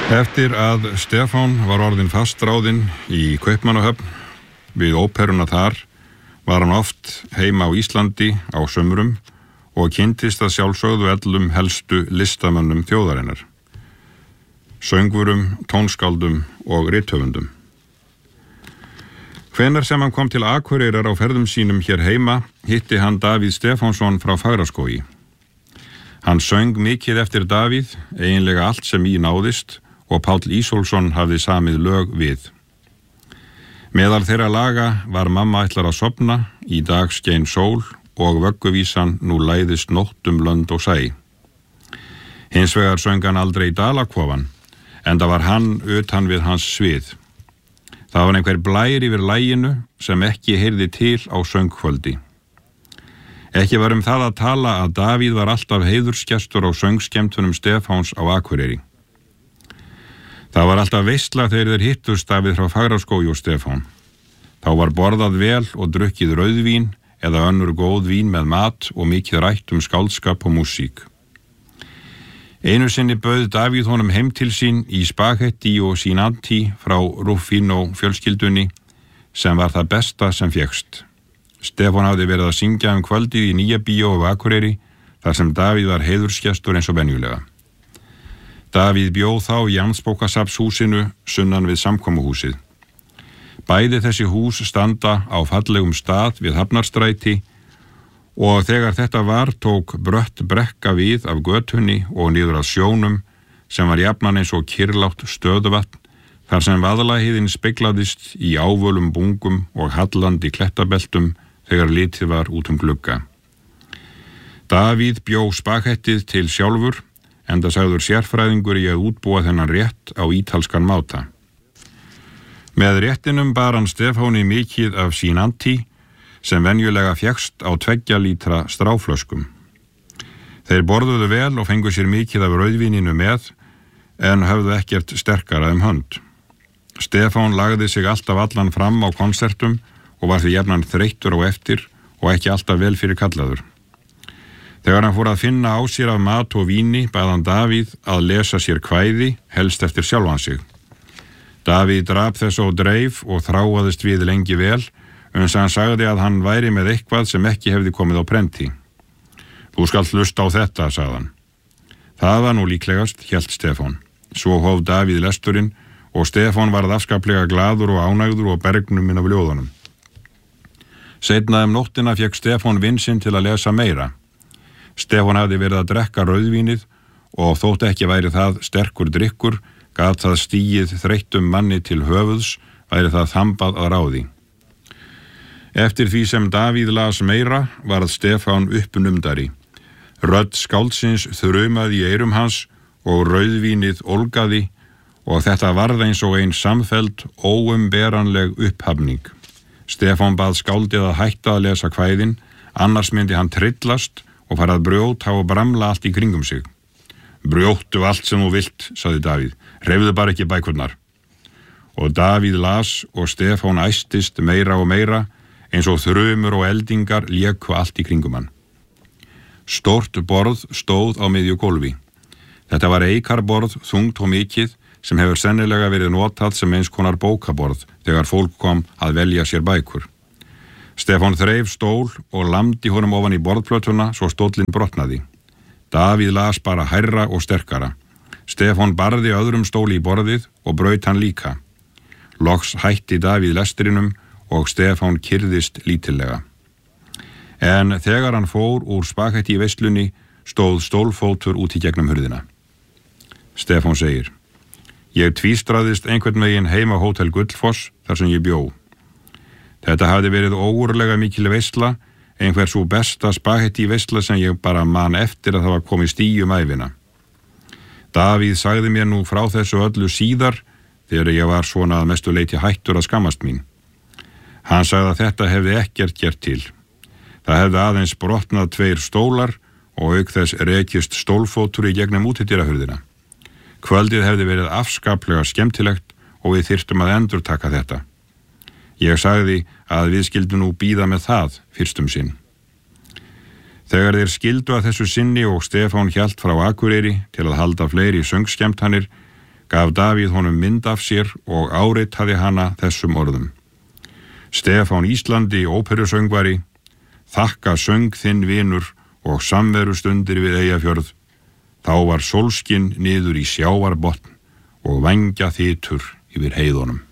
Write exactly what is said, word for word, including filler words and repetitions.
Eftir að Stefán var orðinn fastráðinn í Kaupmannahöfn við óperuna þar var hann oft heima á Íslandi á sumrum og kynntist að sjálfsögðu öllum helstu listamönnum þjóðarinnar, söngvurum, tónskáldum og rithöfundum. Hvenær sem hann kom til Akureyrar á ferðum sínum hér heima, hitti hann Davíð Stefánsson frá Fagraskógi. Hann söng mikið eftir Davíð, eiginlega allt sem í náðist, og Páll Ísólfsson hafði samið lög við. Meðal þeirra laga var Mamma ætlar að sofna, Í dag skein sól og vögguvísan Nú læðist nótt um lönd og sæ. Hins vegar söng hann aldrei Dalakofan, enda var hann utan við hans svið. Það var einhver blær yfir laginu sem ekki heyrði til á söngkvöldi. Ekki var um það að tala að Davíð var alltaf heiðursgestur á söngskemmtunum Stefáns á Akureyri. Það var alltaf veisla þegar þeir hittust Davíð frá Fagraskógi og Stefán. Þá var borðað vel og drukkið rauðvín eða önnur góð vín með mat og mikið rætt um skáldskap og músík. Einu sinni bauð Davíð honum heim til sín í spagetti og Sinanti frá Ruffino fjölskyldunni, sem var það besta sem fékkst. Stefán hafði verið að syngja um kvöldið í Nýja bíó á Akureyri, þar sem Davíð var heiðursgestur eins og venjulega. Davíð bjó þá í Jarðsbókasafnshúsinu sunnan við samkomuhúsið. Bæði þessi hús standa á fallegum stað við Hafnarstræti og þegar þetta var tók brött brekka við af götunni og niður að sjónum sem var jafnan eins og kyrrlátt stöðuvatn, þar sem vaðlaheiðin speglaðist í ávölum bungum og hallandi klettabeltum þegar litið var út um glugga. Davíð bjó spagettið til sjálfur, enda sagður sérfræðingur í að útbúa þennan rétt á ítalskan máta. Með réttinum bar hann Stefáni mikið af Sinanti sem venjulega fékkst á tveggja lítra stráflöskum. Þeir borðuðu vel og fengu sér mikið af rauðvíninu með, en höfðu ekkert sterkara um hönd. Stefán lagði sig alltaf allan fram á konsertum og var því jafnan þreyttur á eftir og ekki alltaf vel fyrir kallaður. Þegar hann fór að finna á sér af mat og víni, bað hann Davíð að lesa sér kvæði, helst eftir sjálfan sig. Davíð drap þess og dreif og þráaðist við lengi vel, uns hann sagði að hann væri með eitthvað sem ekki hefði komið á prenti. Þú skalt hlusta á þetta, sagðan. Það var nú líklegast, hélt Stefán. Svo hóf Davíð lesturinn og Stefán varð afskaplega glaður og ánægður og bergnuminn af ljóðunum. Seinna um nóttina fékk Stefán vin sinn til að lesa meira. Stefán hafði verið að drekka rauðvínið og þótt ekki væri það sterkur drykkur, gat það stigið þreyttum manni til höfuðs, væri það þambað að ráði. Eftir því sem Davíð las meira varð Stefán uppnumdari. Rödd skáldsins þrumaði í eyrum hans og rauðvínið ólgaði og þetta varð eins og ein samfelld óumberanleg upphafning. Stefán bað skáldið að hætta að lesa kvæðin, annars myndi hann trillast og fara að brjóta og bramla allt í kringum sig. Brjóttu allt sem þú vilt, sagði Davíð, hreyfðu bara ekki bækurnar. Og Davíð las og Stefán æstist meira og meira, eins og þrumur og eldingar léku allt í kringum hann. Stórt borð stóð á miðju gólfi. Þetta var eikarborð, þungt og mikið, sem hefur sennilega verið notað sem eins konar bókaborð þegar fólk kom að velja sér bækur. Stefán þreif stól og lamdi honum ofan í borðplötuna svo stóllinn brotnaði. Davíð las bara hærra og sterkara. Stefán barði öðrum stóli í borðið og braut hann líka. Loks hætti Davíð lestrinum og Stefán kyrðist lítillega. En þegar hann fór úr spagetti í veislunni stóð stólfótur út í gegnum hurðina. Stefán segir: Ég tvístraðist einhvern veginn heima á Hótel Gullfoss þar sem ég bjó. Þetta hafði verið ógurlega mikil veisla, einhver svo besta spagetti veisla sem ég bara man eftir að það var komist í um ævina. Davíð sagði mér nú frá þessu öllu síðar þegar ég var svona að mestu leyti hættur að skammast mín. Hann sagði að þetta hefði ekkert gert til. Það hefði aðeins brotnað tveir stólar og auk þess rekist stólfótur í gegnum útidyrahurðina. Kvöldið hefði verið afskaplega skemmtilegt og við þyrftum að endurtaka þetta. Ég sagði að við skildum nú bíða með það fyrstum sinn. Þegar þeir skildu að þessu sinni og Stefán hélt frá Akureyri til að halda fleiri söngskemmtanir, gaf Davíð honum mynd af sér og áritaði hana þessum orðum. Stefán Íslandi, óperusöngvari, þakka söng þinn vinur og samveru stundir við Eyjafjörð. Þá var sólskin niður í sjávarbotn og vængja þytur yfir heiðunum.